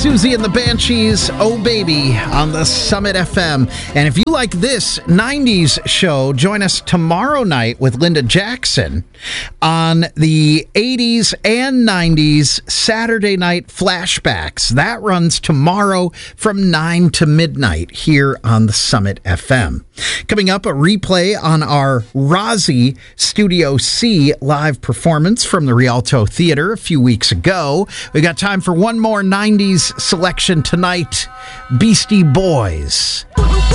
Susie and the Banshees, Oh Baby, on the Summit FM. And if you like this 90s show, join us tomorrow night with Linda Jackson on the 80s and 90s Saturday night flashbacks. That runs tomorrow from 9 to midnight here on the Summit FM. Coming up, a replay on our Rozzy Studio C live performance from the Rialto Theater a few weeks ago. We got time for one more 90s selection tonight. Beastie Boys.